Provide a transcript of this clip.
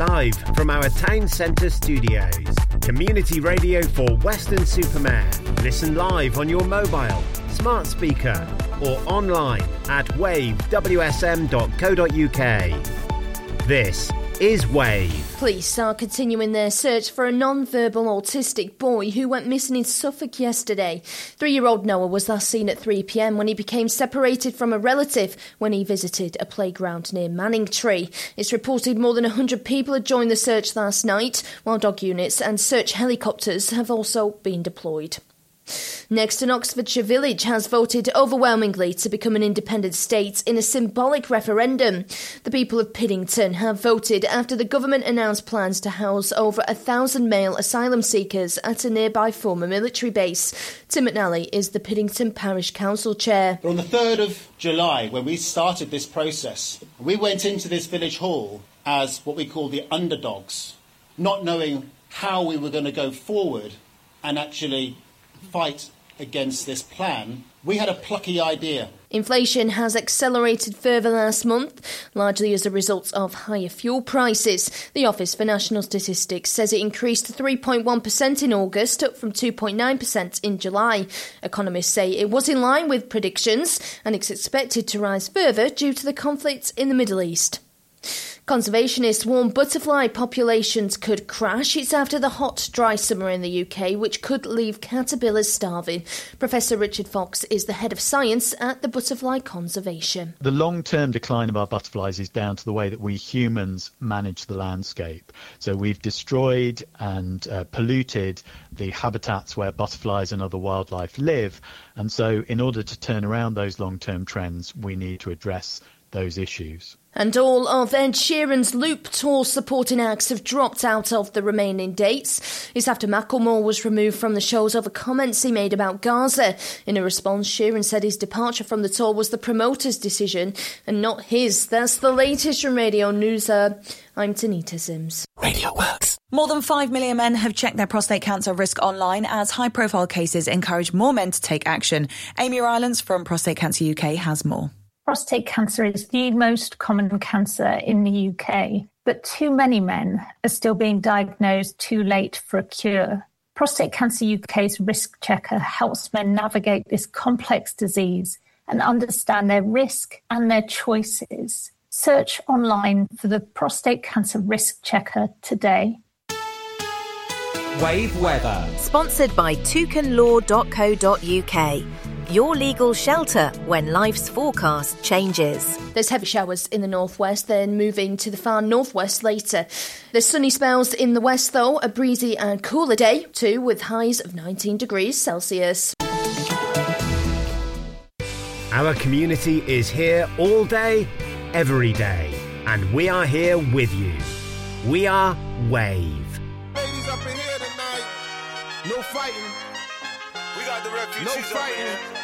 Live from our town centre studios. Community radio for Weston-super-Mare. Listen live on your mobile, smart speaker or online at wavewsm.co.uk. This is Wave. Police are continuing their search for a non-verbal autistic boy who went missing in Suffolk yesterday. 3-year-old Noah was last seen at 3 p.m. when he became separated from a relative when he visited a playground near Manningtree. It's reported more than 100 people had joined the search last night, while dog units and search helicopters have also been deployed. Next, an Oxfordshire village has voted overwhelmingly to become an independent state in a symbolic referendum. The people of Piddington have voted after the government announced plans to house over 1,000 male asylum seekers at a nearby former military base. Tim McNally is the Piddington Parish Council Chair. On the 3rd of July, when we started this process, we went into this village hall as what we call the underdogs, not knowing how we were going to go forward and actually fight against this plan. We had a plucky idea. Inflation has accelerated further last month, largely as a result of higher fuel prices. The Office for National Statistics says it increased to 3.1% in August, up from 2.9% in July. Economists say it was in line with predictions, and it's expected to rise further due to the conflict in the Middle East. Conservationists warn butterfly populations could crash. It's after the hot, dry summer in the UK, which could leave caterpillars starving. Professor Richard Fox is the head of science at the Butterfly Conservation. The long-term decline of our butterflies is down to the way that we humans manage the landscape. So we've destroyed and polluted the habitats where butterflies and other wildlife live. And so in order to turn around those long-term trends, we need to address those issues. And all of Ed Sheeran's Loop Tour supporting acts have dropped out of the remaining dates. It's after Macklemore was removed from the shows over comments he made about Gaza. In a response, Sheeran said his departure from the tour was the promoter's decision and not his. That's the latest from Radio News. I'm Tanita Sims. Radio Works. More than 5 million men have checked their prostate cancer risk online as high-profile cases encourage more men to take action. Amy Rylance from Prostate Cancer UK has more. Prostate cancer is the most common cancer in the UK, but too many men are still being diagnosed too late for a cure. Prostate Cancer UK's Risk Checker helps men navigate this complex disease and understand their risk and their choices. Search online for the Prostate Cancer Risk Checker today. Wave weather. Sponsored by toucanlaw.co.uk. Your legal shelter when life's forecast changes. There's heavy showers in the northwest, then moving to the far northwest later. There's sunny spells in the west, though, a breezy and cooler day, too, with highs of 19 degrees Celsius. Our community is here all day, every day, and we are here with you. We are Wave. Ladies up in here tonight. No fighting. We got the refugees. No fighting.